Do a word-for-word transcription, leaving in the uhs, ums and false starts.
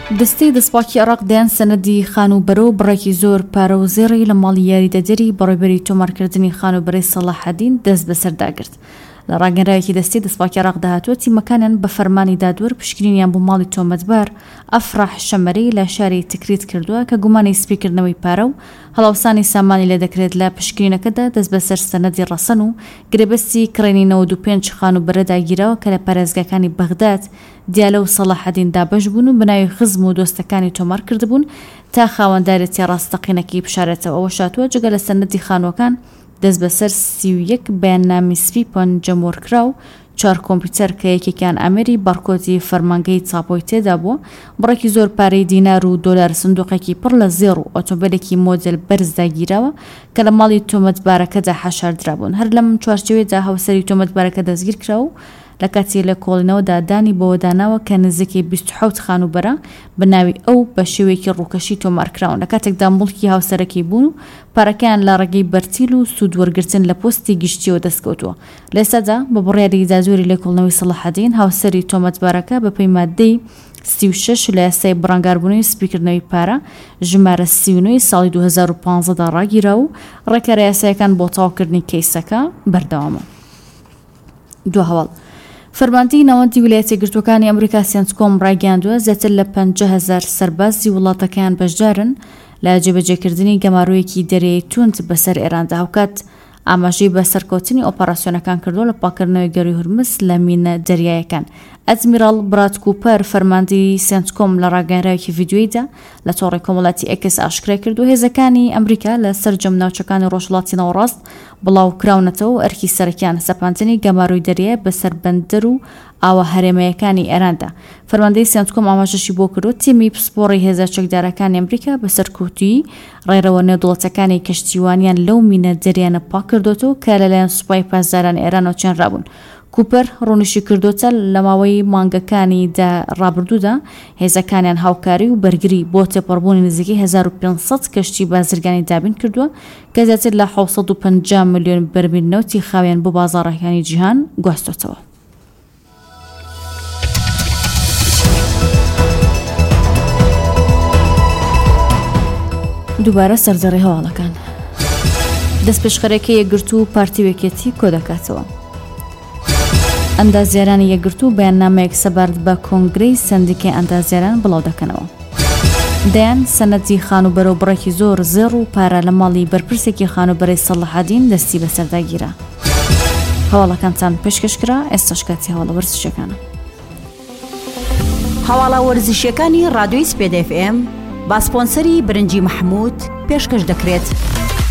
دەستەی دەستپاکی عێراق دەیان سەنەدی خانوبەرە و بڕێکی زۆر پارە و زێڕی لە ماڵی یاریدەدەری بەڕێوەبەری تۆمارکردنی خانوبەرەی سەلاحەدین دەست بەسەرداگرت. لە ڕاگەنراوێکی دەستەی دەستپاکی عێراق داهاتوە تیمەکانیان بە فەرمانی دادوەر پشکنینیان بۆ ماڵی تۆمەتبار ئەفراح شەمەرەی لە شاری تکریت کردووە کە گومانی سپیکردنەوەی پارە و هەڵاوسانی سامانی لێ دەکرێت لە پشکنینەکەدا دەست بەسەر سەنەدی ڕەسەن و گرێبەستی کڕینی نەوەد و پێنج خانوبەرە داگیراوە کە لە پارێزگاکانی بەغداد دیالە و سەلاحەدین دابەش بوون و بناوی خزم و دۆستەکانی تۆمار کردبوون تا خاوەندارێتی ڕاستەقینەکەی بشارێتەوە. ئەوە شاتووە جگە لە سەنەدی خانووەکان دەست بەسەر سی و یەک بەیاننامی سپی پەنجەمۆرکرا و چوار کۆمپیوتەر کە یەکێکیان ئەمەری بارکۆتی فەرمانگەی چاپۆی تێدا بووە، بڕێکی زۆر پارەی دینار و دۆلار سندوقێکی پڕ لە زێڕ و ئۆتۆمبیلێکی مۆدل بەرز داگیراوە کە لە ماڵی تۆمەتبارەکەدا حەشاردرابوون. هەر لەم چوارچێوەیەدا هاوسەری تۆمەتبارەکە دەستگیر کراو لە کاتی لە کۆڵینەوەدا دانی بەوە داناوە کە نزیکەی بیست و حەوت خانوبەرە بەناوی ئەو بە شێوەیەکی ڕووکەشی تۆمارکراون. لە کاتێکدا مڵکی هاوسەرەکەی بوون و پارەکەیان لە ڕێگەی بەرتیل و سوودوەرگرتن لە پۆستی گشتیەوە دەستکەوتووە. لێسادا بە بڕیاری دادوەری لێکۆڵنەوەی سەلاحەدین هاوسەری تۆمەتبارەکە بەپێی مادەی سی و شەش لە یاسای بڕانگاربوونی سپیکردنەوەی پارە ژمارە سی و نۆی ساڵی دوو هەزار و پانزەدا ڕاگیرا و ڕێکارە یاسایەکان بۆ تەواوکردنی کەیسەکە بەردەوامە. دو هەواڵ فەرماندەی ناوەندی ویلایەتە یەکگرتووەکانی ئەمریکا سێنتکۆم ڕاگەیاندووە زیاتر لە پەنجا هەزار سەربازی وڵاتەکەیان بەشدارن لە جێبەجێکردنی گەماروویەکی دەرەیەی توند بەسەر ئێراندا. هاوکات ئاماژەی بە سەرکەوتنی ئۆپەراسیۆنەکان کردووە لە پاکردنەوەی گەڕی هورمز لە مینە دەریایەکان. ئەدمیرال براد کوپەر فەرماندەی سێنتکۆم لە ڕاگەیاندراوێکی ڤیدیۆیدا لە تۆڕی کۆمەڵاتی ئێکس ئاشکرا کرد و هێزەکانی ئەمریکا لە سەرجەم ناوچەکانی ڕۆژهەڵاتی ناوەڕاست بڵاوکراونەتەوە و ئەرکی سەرەکیان سەپاندنی گەمارووی دەریای بەسەر بەندەر و ئاوە هەرێمەیەکانی ئێراندا. فەرماندەی سێنتکۆم ئاماژەشی بۆ کردو تیمی پسپۆڕی هێزە چەکدارەکانی ئەمریکا بەسەر کەوتووی ڕێرەوە نێودوڵەتەکانی کەشتیوانیان لەو مینە دەریانە پاک کردوەوە کە لەلایەن سوپای پاسدارانی ئێرانەوە چێنرابوون. کوپەر ڕوونیشی کردوتە لە ماوەی مانگەکانی دا ڕابردوودا هێزەکانیان هاوکاری و بەرگری بۆ تێپەڕبوونی نزیکەی هەزار و پێنج سەد کەشتی بازرگانی دابین کردووە کە زیاتر لە حەوت سەد و پەنجا ملیۆن بەرمیل نەوتی خاویان بۆ بازاڕەکانی جیهان گواستوتەوە. دووبارە سەرجەڕی هەواڵەکان دەستپێشخەرەکەی یەکگرتوو و پارتی وێکێتی کۆ دەکاتەوە. ئەندازیارانی یەکگرتوو بەیاننامەیەک سەبارەت بە کۆنگرەی سندیکەی ئەندازیاران بڵاو دەکەنەوە. دەیان سەنەدی خانوبەرە و بڕێکی زۆر زێڕ و پارە لە ماڵی بەرپرسێکی خانوبەرەی سەلاحەدین دەستی بەسەرداگیرە. هەواڵەکانتان پێشکەشکرا، ئێستاش کاتی هەواڵە وەرزشەکانە. هەواڵە وەرزشیەکانی ڕادیۆی سپێد ئێف ئێم با سپۆنسەری برنجی مەحموود پێشکەش دەکرێت.